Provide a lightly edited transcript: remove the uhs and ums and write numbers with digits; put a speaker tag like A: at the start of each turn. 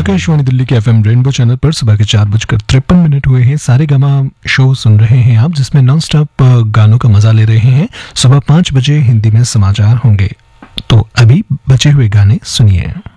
A: आकाशवाणी दिल्ली के FM rainbow channel पर सुबह के 4:53 हुए हैं। सारे गामा शो सुन रहे हैं आप, जिसमें नॉन स्टॉप गानों का मजा ले रहे हैं। सुबह 5 बजे हिंदी में समाचार होंगे, तो अभी बचे हुए गाने सुनिए।